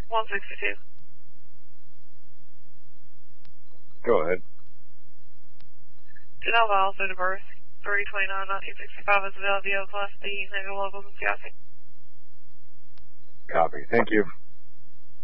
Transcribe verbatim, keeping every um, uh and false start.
one sixty-two. Go ahead. Janelle Miles, date of birth, three twenty-nine nineteen sixty-five, is Velvio, Class B, negative locals in Seattle. Copy. Thank you.